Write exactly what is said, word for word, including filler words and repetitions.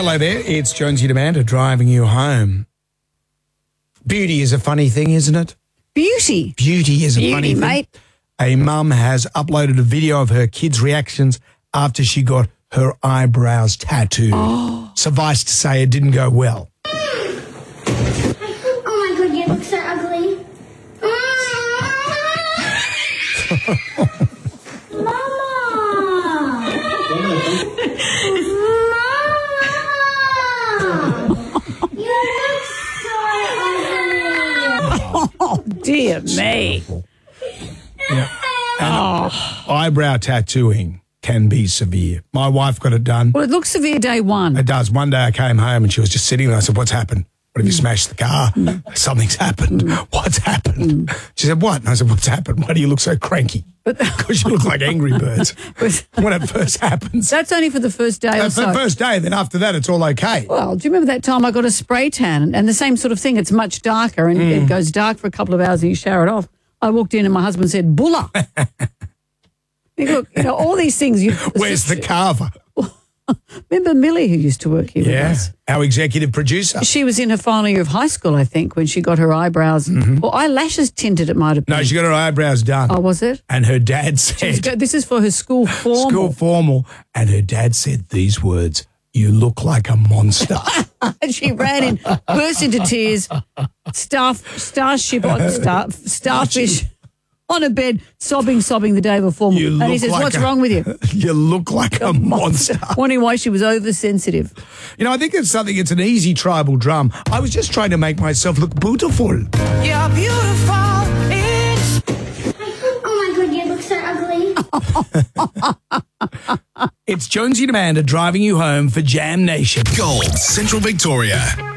Hello there, it's Jonesy and Amanda driving you home. Beauty is a funny thing, isn't it? Beauty. Beauty is a Beauty, funny thing. mate. A mum has uploaded a video of her kids' reactions after she got her eyebrows tattooed. Oh. Suffice to say, it didn't go well. Oh my god, you look so ugly. Mama! You look so ugly. Oh, dear me. Yeah. And eyebrow tattooing can be severe. My wife got it done. Well, it looks severe day one. It does. One day I came home and she was just sitting there. I said, what's happened? What have you smashed the car? Something's happened. What's happened? She said, what? And I said, what's happened? Why do you look so cranky? Because you look like Angry Birds. When it first happens. That's only for the first day or That's so. the first day. Then after that, it's all okay. Well, do you remember that time I got a spray tan and the same sort of thing? It's much darker and Mm. it goes dark for a couple of hours and you shower it off. I walked in and my husband said, Bulla. Look, you know, all these things. You, Where's the carver? Remember Millie, who used to work here Yeah, with us? our executive producer. She was in her final year of high school, I think, when she got her eyebrows or eyelashes tinted, it might have been. No, she got her eyebrows done. Oh, was it? And her dad said, This is for her school formal. school formal, and her dad said these words, you look like a monster. And she ran in, burst into tears, staff, starship on star, starfish on a bed, sobbing, sobbing the day before. You And he look says, like what's a- wrong with you? You look like a monster. Wondering why she was oversensitive. You know, I think it's something, it's an easy tribal drum. I was just trying to make myself look beautiful. You're beautiful. It's Oh my god, you look so ugly. It's Jonesy and Amanda driving you home for Jam Nation. Gold, Central Victoria.